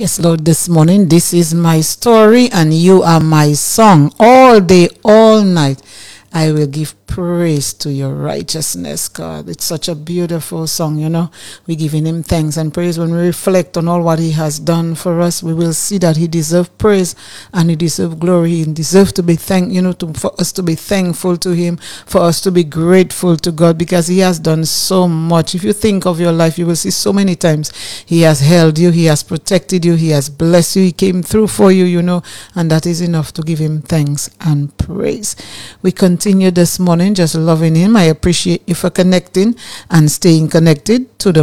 Yes, Lord, this morning, this is my story and you are my song. All day, all night, I will give praise to your righteousness, God. It's such a beautiful song, We're giving him thanks and praise. When we reflect on all what he has done for us, we will see that he deserves praise and he deserves glory. He deserves to be for us to be thankful to him, for us to be grateful to God because he has done so much. If you think of your life, you will see so many times he has held you, he has protected you, he has blessed you, he came through for you, and that is enough to give him thanks and praise. We continue this morning just loving him. I appreciate you for connecting and staying connected to the